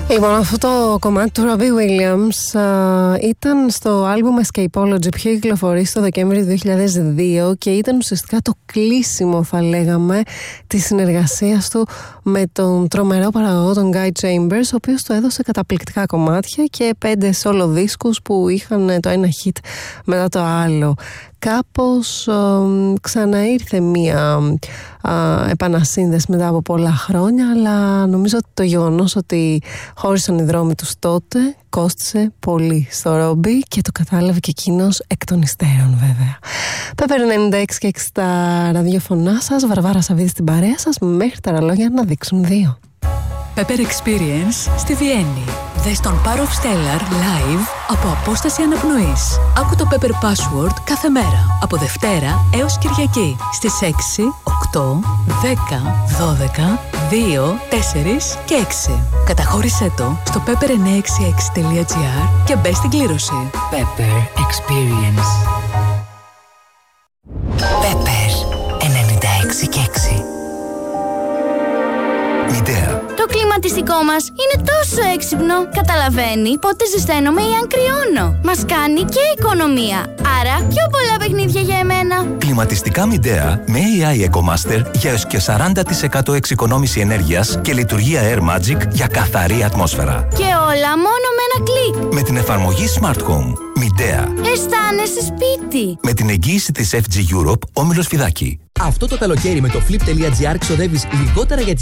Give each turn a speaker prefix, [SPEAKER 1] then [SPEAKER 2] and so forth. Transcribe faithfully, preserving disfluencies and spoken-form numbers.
[SPEAKER 1] Λοιπόν, αυτό το κομμάτι του Robbie Williams α, ήταν στο άλμπουμ Escapology που είχε κυκλοφορήσει το Δεκέμβριο του δύο χιλιάδες δύο και ήταν ουσιαστικά το κλείσιμο, θα λέγαμε, της συνεργασίας του με τον τρομερό παραγωγό τον Guy Chambers, ο οποίος του έδωσε καταπληκτικά κομμάτια και πέντε solo δίσκους που είχαν το ένα hit μετά το άλλο. Κάπως α, ξαναήρθε μία α, επανασύνδεση μετά από πολλά χρόνια, αλλά νομίζω ότι το γεγονός ότι χώρισαν οι δρόμοι τους τότε κόστισε πολύ στο Ρόμπι και το κατάλαβε και εκείνος εκ των υστέρων, βέβαια. Πέπερ ενενήντα έξι και έξι τα ραδιοφωνά σας, Βαρβάρα Σαββίδη στην παρέα σας, μέχρι τα ρολόγια να δείξουν δύο.
[SPEAKER 2] Pepper Experience στη Βιέννη. Δες τον Power of Stellar live από απόσταση αναπνοής. Άκου το Pepper Password κάθε μέρα, από Δευτέρα έως Κυριακή, στις έξι, οκτώ, δέκα, δώδεκα, δύο, τέσσερα και έξι. Καταχώρησέ το στο pepper εννιακόσια εξήντα έξι τελεία gr και μπες στην κλήρωση.
[SPEAKER 3] Pepper Experience. Pepper ενενήντα έξι και έξι. Μητέρα.
[SPEAKER 4] Το κλιματιστικό μας είναι τόσο έξυπνο. Καταλαβαίνει πότε ζεσταίνομαι ή αν κρυώνω. Μας κάνει και οικονομία. Άρα πιο πολλά παιχνίδια για εμένα.
[SPEAKER 5] Κλιματιστικά Midea με έι άι EcoMaster για έως και σαράντα τοις εκατό εξοικονόμηση ενέργειας και λειτουργία Air Magic για καθαρή ατμόσφαιρα.
[SPEAKER 4] Και όλα μόνο με ένα κλικ.
[SPEAKER 5] Με την εφαρμογή Smart Home. Midea.
[SPEAKER 4] Αισθάνεσαι σπίτι.
[SPEAKER 5] Με την εγγύηση της εφ τζι Europe, Όμιλος Φιδάκη.
[SPEAKER 6] Αυτό το καλοκαίρι με το flip τελεία gr ξοδεύεις λιγότερα για τις